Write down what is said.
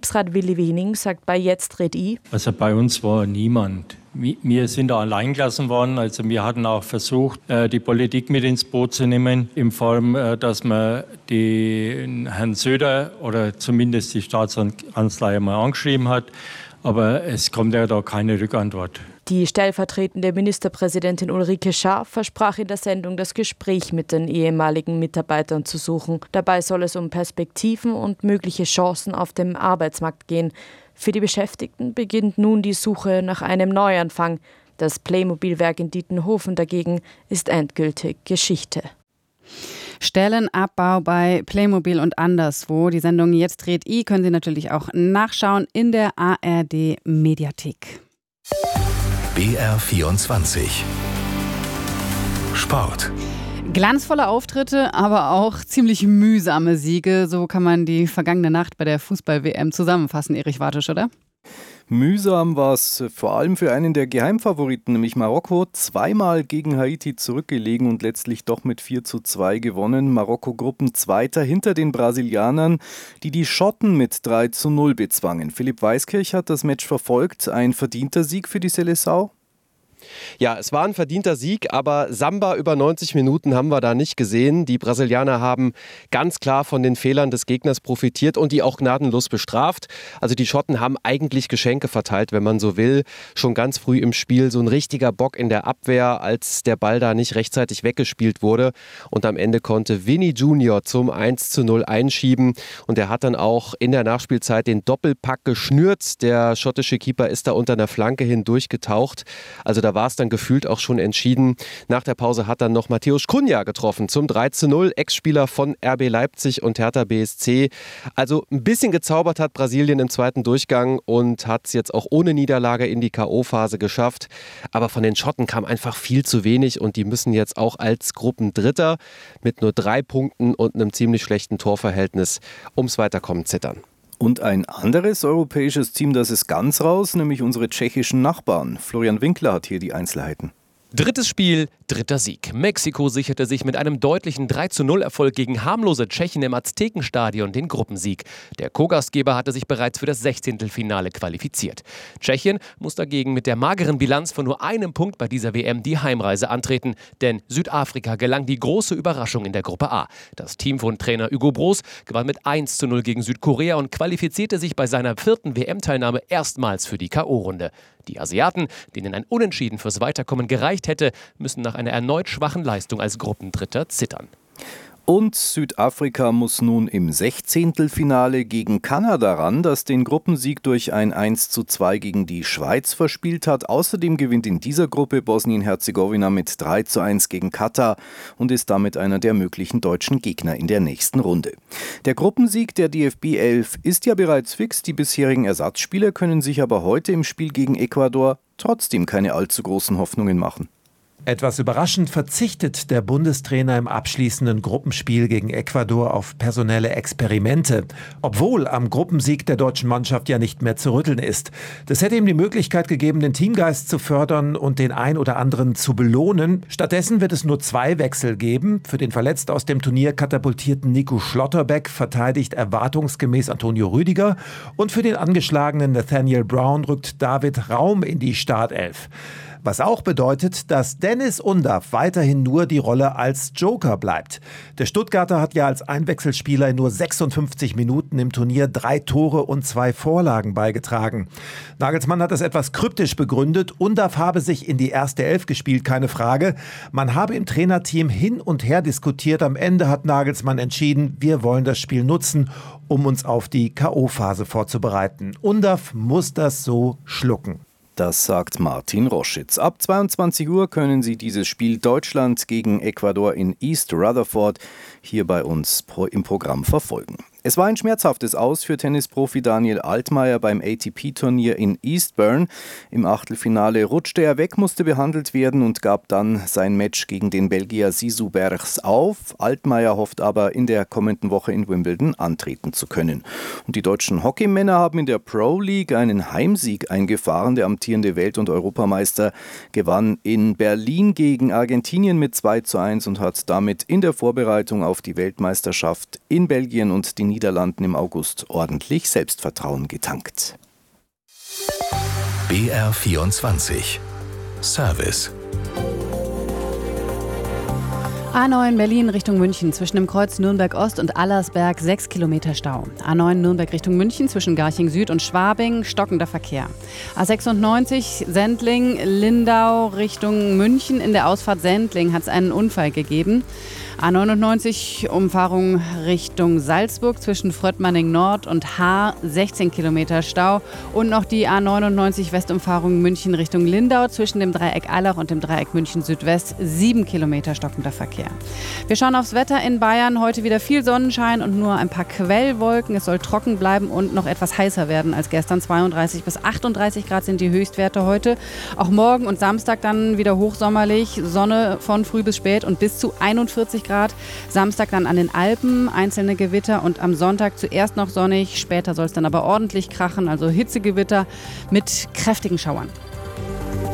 Betriebsrat Willi Wening sagt bei Jetzt red I: Also bei uns war niemand. Wir sind da allein gelassen worden. Also wir hatten auch versucht, die Politik mit ins Boot zu nehmen, in Form, dass man den Herrn Söder oder zumindest die Staatskanzlei mal angeschrieben hat. Aber es kommt ja da keine Rückantwort. Die stellvertretende Ministerpräsidentin Ulrike Schaaf versprach in der Sendung, das Gespräch mit den ehemaligen Mitarbeitern zu suchen. Dabei soll es um Perspektiven und mögliche Chancen auf dem Arbeitsmarkt gehen. Für die Beschäftigten beginnt nun die Suche nach einem Neuanfang. Das Playmobil-Werk in Dietenhofen dagegen ist endgültig Geschichte. Stellenabbau bei Playmobil und anderswo. Die Sendung Jetzt dreht I können Sie natürlich auch nachschauen in der ARD Mediathek. BR24 Sport. Glanzvolle Auftritte, aber auch ziemlich mühsame Siege. So kann man die vergangene Nacht bei der Fußball-WM zusammenfassen, Erich Wartisch, oder? Mühsam war es vor allem für einen der Geheimfavoriten, nämlich Marokko. Zweimal gegen Haiti zurückgelegen und letztlich doch mit 4:2 gewonnen. Marokko Gruppenzweiter hinter den Brasilianern, die die Schotten mit 3:0 bezwangen. Philipp Weiskirch hat das Match verfolgt. Ein verdienter Sieg für die Seleção? Ja, es war ein verdienter Sieg, aber Samba über 90 Minuten haben wir da nicht gesehen. Die Brasilianer haben ganz klar von den Fehlern des Gegners profitiert und die auch gnadenlos bestraft. Also die Schotten haben eigentlich Geschenke verteilt, wenn man so will. Schon ganz früh im Spiel so ein richtiger Bock in der Abwehr, als der Ball da nicht rechtzeitig weggespielt wurde. Und am Ende konnte Vini Junior zum 1:0 einschieben. Und er hat dann auch in der Nachspielzeit den Doppelpack geschnürt. Der schottische Keeper ist da unter einer Flanke hindurchgetaucht. Also da war es dann gefühlt auch schon entschieden. Nach der Pause hat dann noch Mateusz Cunha getroffen zum 3:0, Ex-Spieler von RB Leipzig und Hertha BSC. Also ein bisschen gezaubert hat Brasilien im zweiten Durchgang und hat es jetzt auch ohne Niederlage in die K.O.-Phase geschafft. Aber von den Schotten kam einfach viel zu wenig und die müssen jetzt auch als Gruppendritter mit nur 3 Punkten und einem ziemlich schlechten Torverhältnis ums Weiterkommen zittern. Und ein anderes europäisches Team, das ist ganz raus, nämlich unsere tschechischen Nachbarn. Florian Winkler hat hier die Einzelheiten. Drittes Spiel, dritter Sieg. Mexiko sicherte sich mit einem deutlichen 3:0-Erfolg gegen harmlose Tschechen im Aztekenstadion den Gruppensieg. Der Co-Gastgeber hatte sich bereits für das 16. qualifiziert. Tschechien muss dagegen mit der mageren Bilanz von nur einem Punkt bei dieser WM die Heimreise antreten, denn Südafrika gelang die große Überraschung in der Gruppe A. Das Team von Trainer Hugo Broos gewann mit 1:0 gegen Südkorea und qualifizierte sich bei seiner 4. WM-Teilnahme erstmals für die K.O.-Runde. Die Asiaten, denen ein Unentschieden fürs Weiterkommen gereicht hätte, müssen nach einer erneut schwachen Leistung als Gruppendritter zittern. Und Südafrika muss nun im 16. gegen Kanada ran, das den Gruppensieg durch ein 1:2 gegen die Schweiz verspielt hat. Außerdem gewinnt in dieser Gruppe Bosnien-Herzegowina mit 3:1 gegen Katar und ist damit einer der möglichen deutschen Gegner in der nächsten Runde. Der Gruppensieg der DFB 11 ist ja bereits fix. Die bisherigen Ersatzspieler können sich aber heute im Spiel gegen Ecuador trotzdem keine allzu großen Hoffnungen machen. Etwas überraschend verzichtet der Bundestrainer im abschließenden Gruppenspiel gegen Ecuador auf personelle Experimente, obwohl am Gruppensieg der deutschen Mannschaft ja nicht mehr zu rütteln ist. Das hätte ihm die Möglichkeit gegeben, den Teamgeist zu fördern und den ein oder anderen zu belohnen. Stattdessen wird es nur 2 Wechsel geben. Für den verletzt aus dem Turnier katapultierten Nico Schlotterbeck verteidigt erwartungsgemäß Antonio Rüdiger und für den angeschlagenen Nathaniel Brown rückt David Raum in die Startelf. Was auch bedeutet, dass Dennis Undav weiterhin nur die Rolle als Joker bleibt. Der Stuttgarter hat ja als Einwechselspieler in nur 56 Minuten im Turnier 3 Tore und 2 Vorlagen beigetragen. Nagelsmann hat das etwas kryptisch begründet. Undav habe sich in die erste Elf gespielt, keine Frage. Man habe im Trainerteam hin und her diskutiert. Am Ende hat Nagelsmann entschieden, wir wollen das Spiel nutzen, um uns auf die K.O.-Phase vorzubereiten. Undav muss das so schlucken. Das sagt Martin Roschitz. Ab 22 Uhr können Sie dieses Spiel Deutschland gegen Ecuador in East Rutherford hier bei uns im Programm verfolgen. Es war ein schmerzhaftes Aus für Tennisprofi Daniel Altmaier beim ATP-Turnier in Eastbourne. Im Achtelfinale rutschte er weg, musste behandelt werden und gab dann sein Match gegen den Belgier Zizou Bergs auf. Altmaier hofft aber, in der kommenden Woche in Wimbledon antreten zu können. Und die deutschen Hockeymänner haben in der Pro League einen Heimsieg eingefahren. Der amtierende Welt- und Europameister gewann in Berlin gegen Argentinien mit 2:1 und hat damit in der Vorbereitung auf die Weltmeisterschaft in Belgien und die Niederlanden im August ordentlich Selbstvertrauen getankt. BR24 Service. A9 Berlin Richtung München zwischen dem Kreuz Nürnberg-Ost und Allersberg 6 Kilometer Stau. A9 Nürnberg Richtung München zwischen Garching Süd und Schwabing stockender Verkehr. A96 Sendling-Lindau Richtung München. In der Ausfahrt Sendling hat es einen Unfall gegeben. A99 Umfahrung Richtung Salzburg zwischen Fröttmanning Nord und Haar 16 Kilometer Stau. Und noch die A99 Westumfahrung München Richtung Lindau zwischen dem Dreieck Allach und dem Dreieck München Südwest 7 Kilometer stockender Verkehr. Wir schauen aufs Wetter in Bayern. Heute wieder viel Sonnenschein und nur ein paar Quellwolken. Es soll trocken bleiben und noch etwas heißer werden als gestern. 32 bis 38 Grad sind die Höchstwerte heute. Auch morgen und Samstag dann wieder hochsommerlich. Sonne von früh bis spät und bis zu 41 Grad. Samstag dann an den Alpen einzelne Gewitter und am Sonntag zuerst noch sonnig. Später soll es dann aber ordentlich krachen, also Hitzegewitter mit kräftigen Schauern.